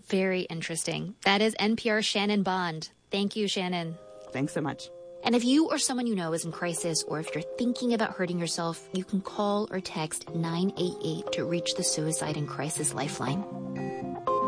Very interesting. That is NPR's Shannon Bond. Thank you, Shannon. Thanks so much. And if you or someone you know is in crisis, or if you're thinking about hurting yourself, you can call or text 988 to reach the Suicide and Crisis Lifeline.